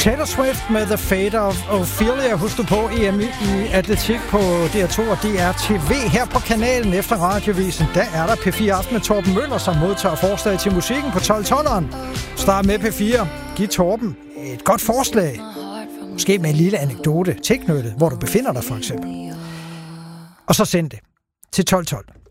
Taylor Swift med The Fate of Ophelia. Husk du på EM i atletik på DR2 og DR TV. Her på kanalen efter radiovisen, der er der P4 Aften med Torben Møller, som modtager forslag til musikken på 12-12'eren. Start med P4. Giv Torben et godt forslag. Måske med en lille anekdote tilknyttet, hvor du befinder dig for eksempel. Og så send det til 1212.